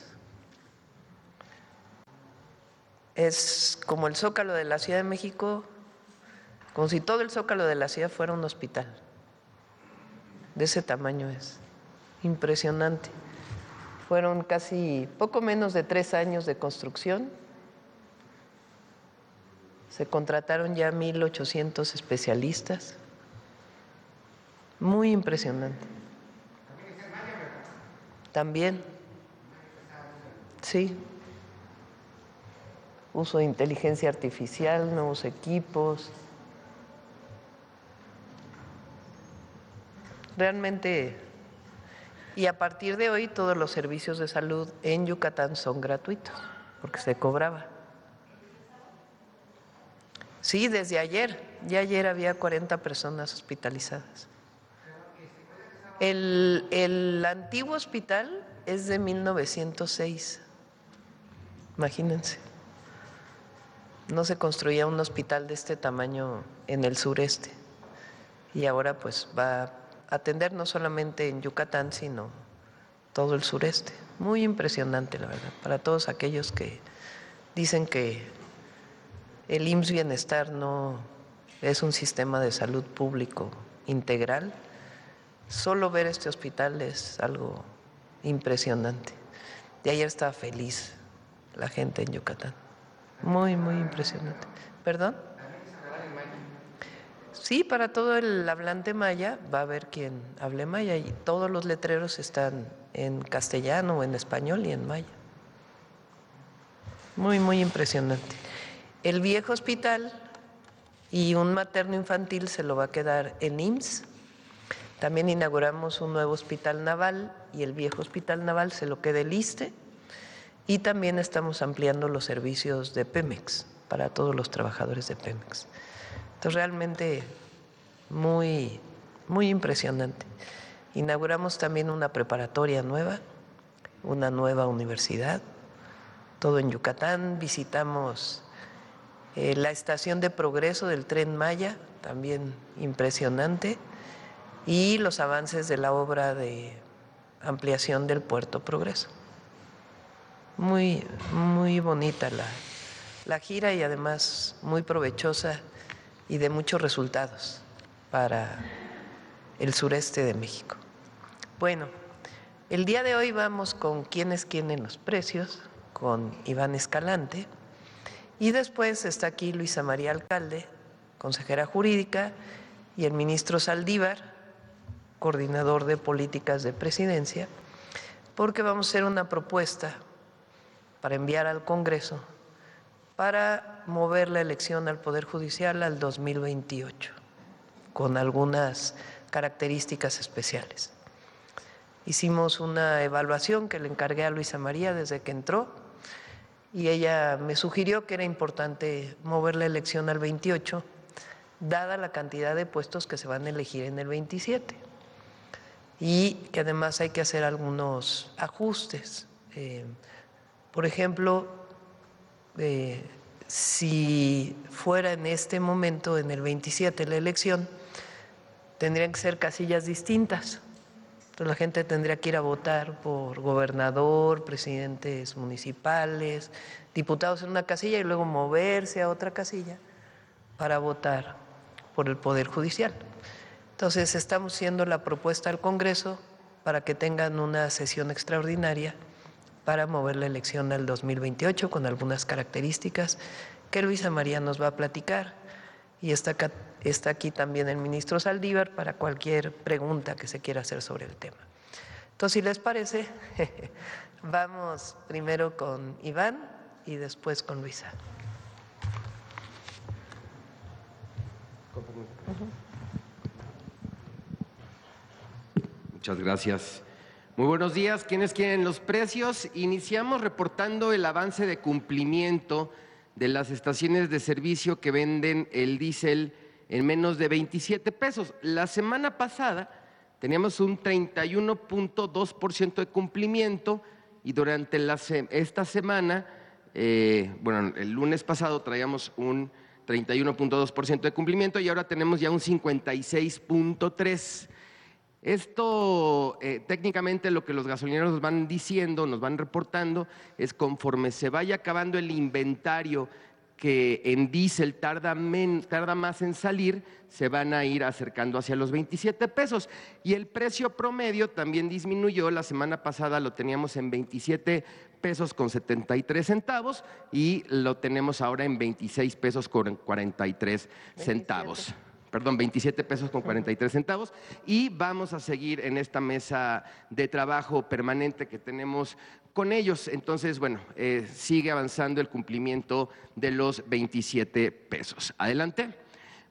Es como el Zócalo de la Ciudad de México, como si todo el Zócalo de la ciudad fuera un hospital. De ese tamaño es. Impresionante. Fueron casi poco menos de tres años de construcción. Se contrataron ya mil ochocientos especialistas. Muy impresionante. También. Sí. Uso de inteligencia artificial, nuevos equipos. Realmente, y a partir de hoy todos los servicios de salud en Yucatán son gratuitos, porque se cobraba. Sí, desde ayer. Ya ayer había cuarenta personas hospitalizadas. El, el antiguo hospital es de mil novecientos seis. Imagínense. No se construía un hospital de este tamaño en el sureste. Y ahora pues va a atender no solamente en Yucatán, sino todo el sureste. Muy impresionante, la verdad, para todos aquellos que dicen que el I M S S Bienestar no es un sistema de salud público integral. Solo ver este hospital es algo impresionante. De ayer estaba feliz la gente en Yucatán. Muy, muy impresionante. ¿Perdón? Sí, para todo el hablante maya va a haber quien hable maya y todos los letreros están en castellano o en español y en maya. Muy, muy impresionante. El viejo hospital y un materno infantil se lo va a quedar el I M S S. También inauguramos un nuevo hospital naval y el viejo hospital naval se lo queda el ISSSTE. Y también estamos ampliando los servicios de Pemex para todos los trabajadores de Pemex. Entonces, realmente muy, muy impresionante. Inauguramos también una preparatoria nueva, una nueva universidad, todo en Yucatán. Visitamos eh, la estación de progreso del Tren Maya, también impresionante, y los avances de la obra de ampliación del Puerto Progreso. Muy, muy bonita la, la gira y además muy provechosa y de muchos resultados para el sureste de México. Bueno, el día de hoy vamos con quién es quién en los precios, con Iván Escalante, y después está aquí Luisa María Alcalde, consejera jurídica, y el ministro Saldívar, coordinador de políticas de presidencia, porque vamos a hacer una propuesta para enviar al Congreso para mover la elección al Poder Judicial al dos mil veintiocho, con algunas características especiales. Hicimos una evaluación que le encargué a Luisa María desde que entró y ella me sugirió que era importante mover la elección al veintiocho, dada la cantidad de puestos que se van a elegir en el veintisiete, y que además hay que hacer algunos ajustes. Eh, Por ejemplo, eh, si fuera en este momento, en el veintisiete, la elección, tendrían que ser casillas distintas. Entonces la gente tendría que ir a votar por gobernador, presidentes municipales, diputados en una casilla y luego moverse a otra casilla para votar por el Poder Judicial. Entonces estamos haciendo la propuesta al Congreso para que tengan una sesión extraordinaria para mover la elección al dos mil veintiocho con algunas características que Luisa María nos va a platicar. Y está, acá, está aquí también el ministro Saldívar para cualquier pregunta que se quiera hacer sobre el tema. Entonces, si les parece, vamos primero con Iván y después con Luisa. Muchas gracias. Muy buenos días. ¿Quiénes quieren los precios? Iniciamos reportando el avance de cumplimiento de las estaciones de servicio que venden el diésel en menos de veintisiete pesos. La semana pasada teníamos un treinta y uno punto dos por ciento de cumplimiento y durante la se esta semana, eh, bueno, el lunes pasado traíamos un treinta y uno punto dos por ciento de cumplimiento y ahora tenemos ya un cincuenta y seis punto tres por ciento. Esto, eh, técnicamente lo que los gasolineros nos van diciendo, nos van reportando, es conforme se vaya acabando el inventario que en diésel tarda, men, tarda más en salir, se van a ir acercando hacia los veintisiete pesos. Y el precio promedio también disminuyó, la semana pasada lo teníamos en veintisiete pesos con setenta y tres centavos y lo tenemos ahora en veintiséis pesos con cuarenta y tres centavos. Perdón, veintisiete pesos con cuarenta y tres centavos, y vamos a seguir en esta mesa de trabajo permanente que tenemos con ellos. Entonces, bueno, eh, sigue avanzando el cumplimiento de los veintisiete pesos. Adelante.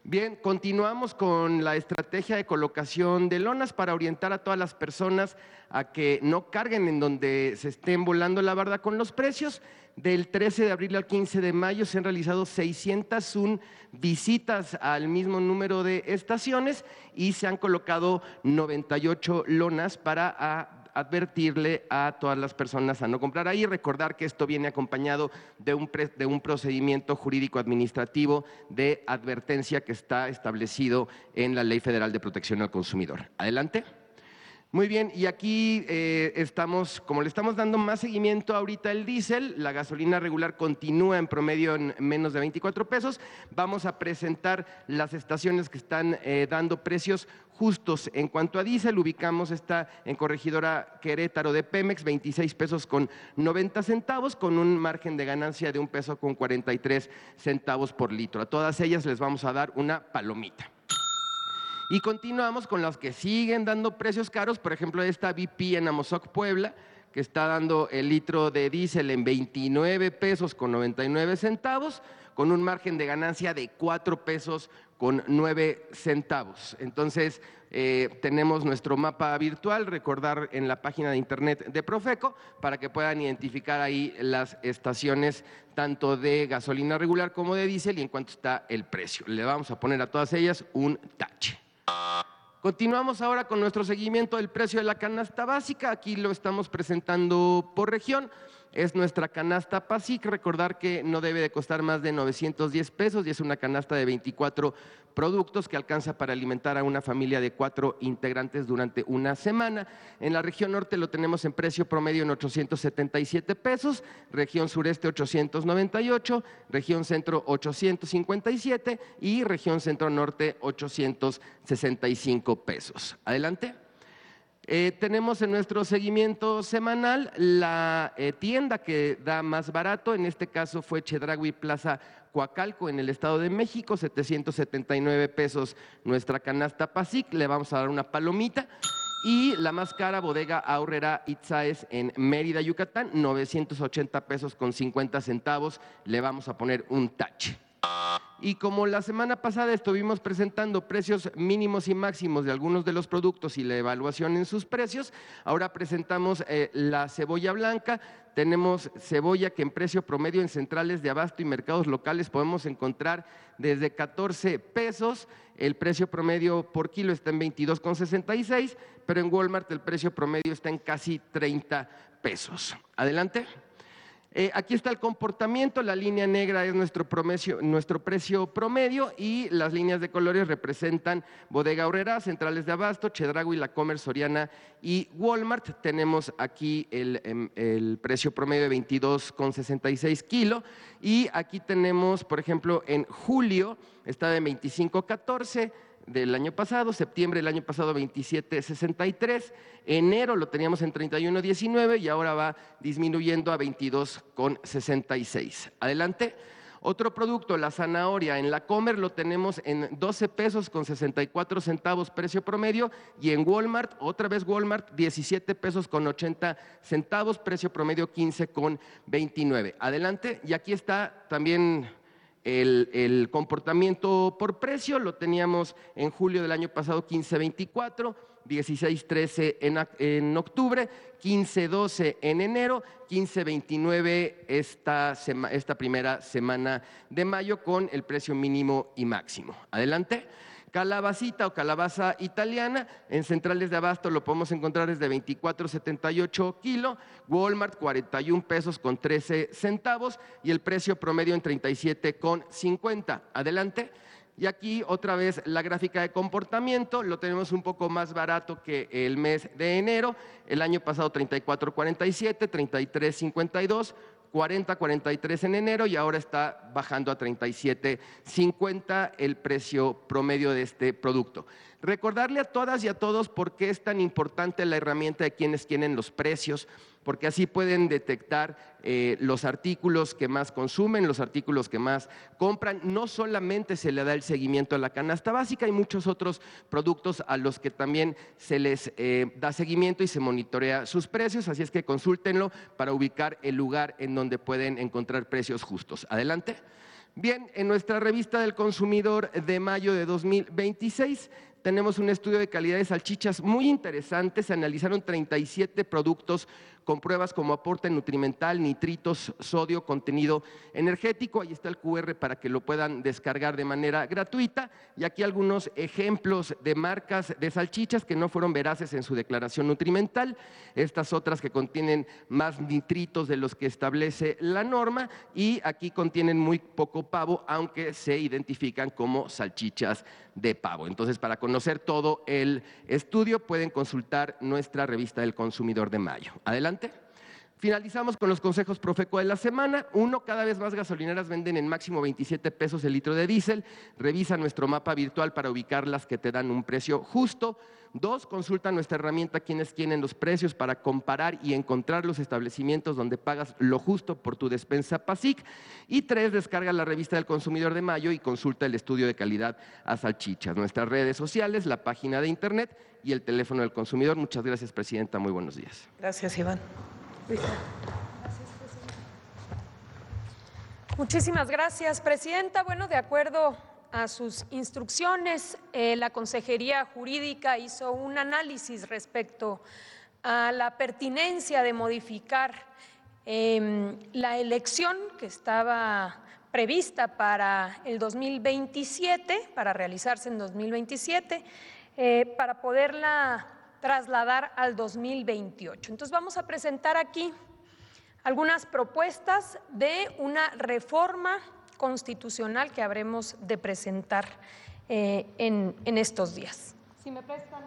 Bien, continuamos con la estrategia de colocación de lonas para orientar a todas las personas a que no carguen en donde se estén volando la barda con los precios. Del trece de abril al quince de mayo se han realizado seiscientas una visitas al mismo número de estaciones y se han colocado noventa y ocho lonas para a, advertirle a todas las personas a no comprar ahí. Recordar que esto viene acompañado de un, pre, de un procedimiento jurídico administrativo de advertencia que está establecido en la Ley Federal de Protección al Consumidor. Adelante. Muy bien, y aquí eh, estamos, como le estamos dando más seguimiento ahorita al diésel, la gasolina regular continúa en promedio en menos de veinticuatro pesos. Vamos a presentar las estaciones que están eh, dando precios justos. En cuanto a diésel, ubicamos esta en Corregidora Querétaro de Pemex, veintiséis pesos con noventa centavos, con un margen de ganancia de un peso con cuarenta y tres centavos por litro. A todas ellas les vamos a dar una palomita. Y continuamos con las que siguen dando precios caros, por ejemplo esta B P en Amozoc, Puebla, que está dando el litro de diésel en veintinueve pesos con noventa y nueve centavos, con un margen de ganancia de cuatro pesos con nueve centavos. Entonces eh, tenemos nuestro mapa virtual, recordar en la página de internet de Profeco, para que puedan identificar ahí las estaciones tanto de gasolina regular como de diésel y en cuánto está el precio. Le vamos a poner a todas ellas un tache. Continuamos ahora con nuestro seguimiento del precio de la canasta básica. Aquí lo estamos presentando por región. Es nuestra canasta PASIC. Recordar que no debe de costar más de novecientos diez pesos y es una canasta de veinticuatro productos que alcanza para alimentar a una familia de cuatro integrantes durante una semana. En la región norte lo tenemos en precio promedio en ochocientos setenta y siete pesos, región sureste ochocientos noventa y ocho, región centro ochocientos cincuenta y siete y región centro norte ochocientos sesenta y cinco pesos. Adelante. Eh, tenemos en nuestro seguimiento semanal la eh, tienda que da más barato, en este caso fue Chedraui Plaza Coacalco en el Estado de México, setecientos setenta y nueve pesos nuestra canasta PASIC, le vamos a dar una palomita. Y la más cara, Bodega Aurrera Itzaes en Mérida, Yucatán, novecientos ochenta pesos con cincuenta centavos, le vamos a poner un tache. Y como la semana pasada estuvimos presentando precios mínimos y máximos de algunos de los productos y la evaluación en sus precios, ahora presentamos eh, la cebolla blanca. Tenemos cebolla que en precio promedio en centrales de abasto y mercados locales podemos encontrar desde catorce pesos, el precio promedio por kilo está en veintidós con sesenta y seis, pero en Walmart el precio promedio está en casi treinta pesos. Adelante. Eh, aquí está el comportamiento, la línea negra es nuestro, promedio, nuestro precio promedio y las líneas de colores representan Bodega Aurrera, centrales de abasto, Chedraui, La Comer, Soriana y Walmart. Tenemos aquí el, el precio promedio de veintidós con sesenta y seis kilo y aquí tenemos, por ejemplo, en julio está de veinticinco catorce, del año pasado, septiembre del año pasado veintisiete sesenta y tres, enero lo teníamos en treinta y uno diecinueve y ahora va disminuyendo a veintidós con sesenta y seis. Adelante. Otro producto, la zanahoria, en La Comer lo tenemos en doce pesos con sesenta y cuatro centavos precio promedio y en Walmart, otra vez Walmart, diecisiete pesos con ochenta centavos, precio promedio quince con veintinueve. Adelante, y aquí está también El, el comportamiento por precio, lo teníamos en julio del año pasado quince veinticuatro, dieciséis trece en, en octubre, quince doce en enero, quince veintinueve esta, sema, esta primera semana de mayo con el precio mínimo y máximo. Adelante. Calabacita o calabaza italiana, en centrales de abasto lo podemos encontrar desde veinticuatro setenta y ocho kilo, Walmart cuarenta y un pesos con trece centavos y el precio promedio en treinta y siete con cincuenta. Adelante. Y aquí otra vez la gráfica de comportamiento, lo tenemos un poco más barato que el mes de enero, el año pasado treinta y cuatro cuarenta y siete, treinta y tres cincuenta y dos, cuarenta cuarenta y tres en enero y ahora está bajando a treinta y siete cincuenta el precio promedio de este producto. Recordarle a todas y a todos por qué es tan importante la herramienta de quienes tienen los precios, porque así pueden detectar eh, los artículos que más consumen, los artículos que más compran. No solamente se le da el seguimiento a la canasta básica, hay muchos otros productos a los que también se les eh, da seguimiento y se monitorea sus precios, así es que consúltenlo para ubicar el lugar en donde pueden encontrar precios justos. Adelante. Bien, en nuestra revista del consumidor de mayo de dos mil veintiséis tenemos un estudio de calidad de salchichas muy interesante. Se analizaron treinta y siete productos con pruebas como aporte nutrimental, nitritos, sodio, contenido energético. Ahí está el cu erre para que lo puedan descargar de manera gratuita. Y aquí algunos ejemplos de marcas de salchichas que no fueron veraces en su declaración nutrimental. Estas otras que contienen más nitritos de los que establece la norma. Y aquí contienen muy poco pavo, aunque se identifican como salchichas de pavo. Entonces, para conocer todo el estudio, pueden consultar nuestra revista del consumidor de mayo. Adelante. Finalizamos con los consejos Profeco de la semana. Uno, cada vez más gasolineras venden en máximo veintisiete pesos el litro de diésel. Revisa nuestro mapa virtual para ubicar las que te dan un precio justo. Dos, consulta nuestra herramienta Quienes Quieren los precios para comparar y encontrar los establecimientos donde pagas lo justo por tu despensa PASIC. Y tres, descarga la revista del consumidor de mayo y consulta el estudio de calidad a salchichas. Nuestras redes sociales, la página de internet y el teléfono del consumidor. Muchas gracias, presidenta. Muy buenos días. Gracias, Iván. Muchísimas gracias, presidenta. Bueno, de acuerdo a sus instrucciones, eh, la Consejería Jurídica hizo un análisis respecto a la pertinencia de modificar eh, la elección que estaba prevista para el dos mil veintisiete, para realizarse en dos mil veintisiete, eh, para poderla trasladar al dos mil veintiocho. Entonces vamos a presentar aquí algunas propuestas de una reforma constitucional que habremos de presentar eh, en, en estos días. Si me prestan.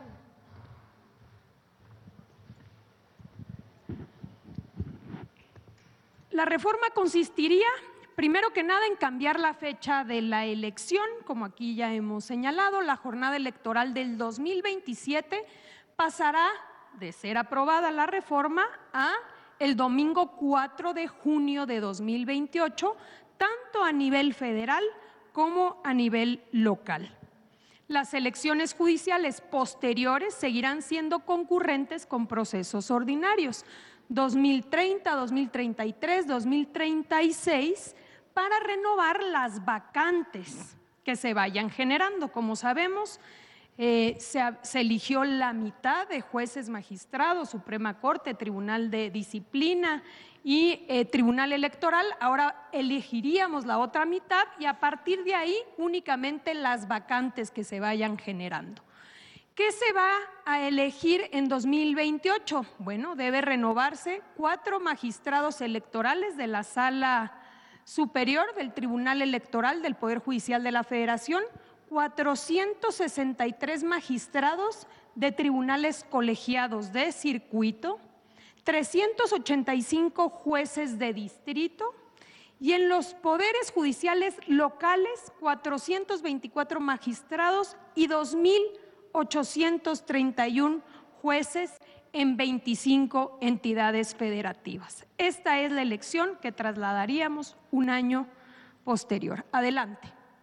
La reforma consistiría, primero que nada, en cambiar la fecha de la elección, como aquí ya hemos señalado. La jornada electoral del dos mil veintisiete pasará de ser aprobada la reforma a el domingo cuatro de junio de dos mil veintiocho, tanto a nivel federal como a nivel local. Las elecciones judiciales posteriores seguirán siendo concurrentes con procesos ordinarios, dos mil treinta, dos mil treinta y tres, dos mil treinta y seis, para renovar las vacantes que se vayan generando. Como sabemos, Eh, se, se eligió la mitad de jueces magistrados, Suprema Corte, Tribunal de Disciplina y eh, Tribunal Electoral. Ahora elegiríamos la otra mitad y a partir de ahí únicamente las vacantes que se vayan generando. ¿Qué se va a elegir en dos mil veintiocho? Bueno, debe renovarse cuatro magistrados electorales de la Sala Superior del Tribunal Electoral del Poder Judicial de la Federación, cuatrocientos sesenta y tres magistrados de tribunales colegiados de circuito, trescientos ochenta y cinco jueces de distrito y en los poderes judiciales locales cuatrocientos veinticuatro magistrados y dos mil ochocientos treinta y uno jueces en veinticinco entidades federativas. Esta es la elección que trasladaríamos un año posterior. Adelante.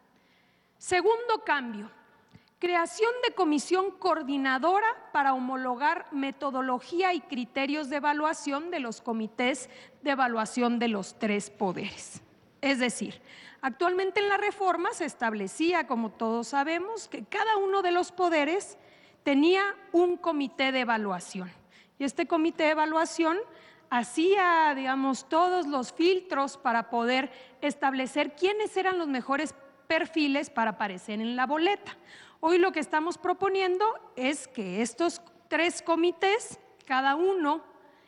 Segundo cambio, creación de comisión coordinadora para homologar metodología y criterios de evaluación de los comités de evaluación de los tres poderes. Es decir, actualmente en la reforma se establecía, como todos sabemos, que cada uno de los poderes tenía un comité de evaluación y este comité de evaluación hacía, digamos, todos los filtros para poder establecer quiénes eran los mejores perfiles para aparecer en la boleta. Hoy lo que estamos proponiendo es que estos tres comités, cada uno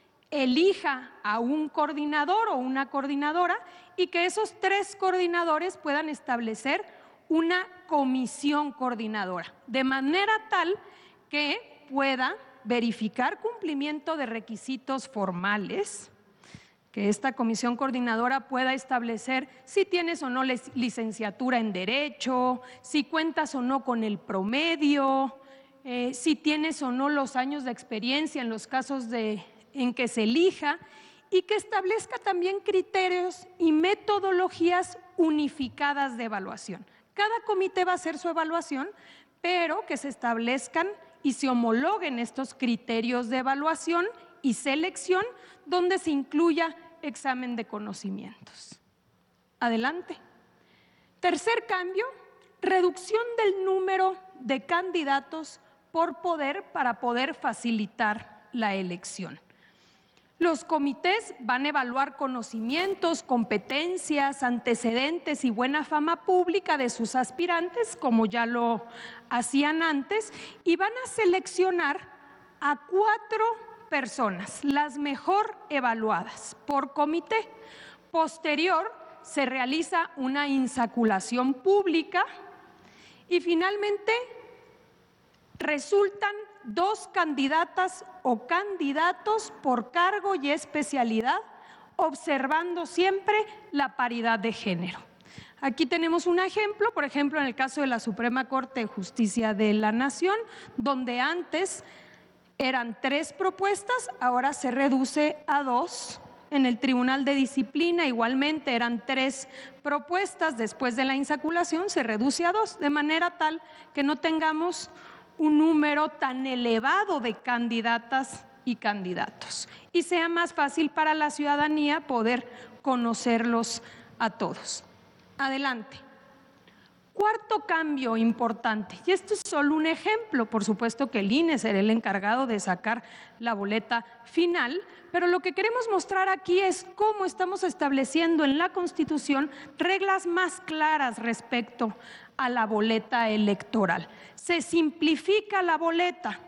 elija a un coordinador o una coordinadora y que esos tres coordinadores puedan establecer una comisión coordinadora, de manera tal que pueda verificar cumplimiento de requisitos formales, que esta comisión coordinadora pueda establecer si tienes o no licenciatura en Derecho, si cuentas o no con el promedio, eh, si tienes o no los años de experiencia en los casos de, en que se elija, y que establezca también criterios y metodologías unificadas de evaluación. Cada comité va a hacer su evaluación, pero que se establezcan y se homologuen estos criterios de evaluación y selección donde se incluya examen de conocimientos. Adelante. Tercer cambio, reducción del número de candidatos por poder para poder facilitar la elección. Los comités van a evaluar conocimientos, competencias, antecedentes y buena fama pública de sus aspirantes, como ya lo hacían antes, y van a seleccionar a cuatro personas, las mejor evaluadas por comité. Posterior, se realiza una insaculación pública y finalmente resultan dos candidatas o candidatos por cargo y especialidad, observando siempre la paridad de género. Aquí tenemos un ejemplo, por ejemplo, en el caso de la Suprema Corte de Justicia de la Nación, donde antes eran tres propuestas, ahora se reduce a dos. En el Tribunal de Disciplina igualmente eran tres propuestas, después de la insaculación se reduce a dos, de manera tal que no tengamos un número tan elevado de candidatas y candidatos y sea más fácil para la ciudadanía poder conocerlos a todos. Adelante. Cuarto cambio importante, y esto es solo un ejemplo, por supuesto que el I N E será el encargado de sacar la boleta final, pero lo que queremos mostrar aquí es cómo estamos estableciendo en la Constitución reglas más claras respecto a la boleta electoral. Se simplifica la boleta.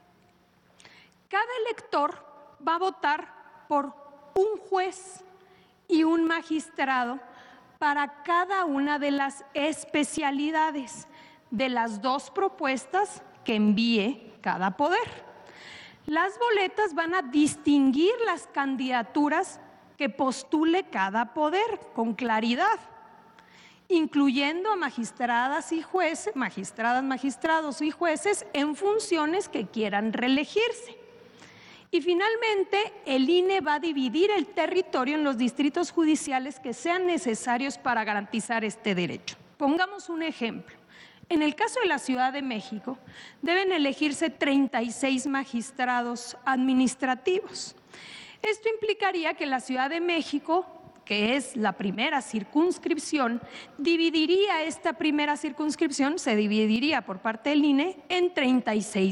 Cada elector va a votar por un juez y un magistrado para cada una de las especialidades de las dos propuestas que envíe cada poder. Las boletas van a distinguir las candidaturas que postule cada poder con claridad, incluyendo a magistradas y jueces, magistradas, magistrados y jueces en funciones que quieran reelegirse. Y finalmente, el I N E va a dividir el territorio en los distritos judiciales que sean necesarios para garantizar este derecho. Pongamos un ejemplo. En el caso de la Ciudad de México, deben elegirse treinta y seis magistrados administrativos. Esto implicaría que la Ciudad de México, que es la primera circunscripción, dividiría esta primera circunscripción, se dividiría por parte del I N E en treinta y seis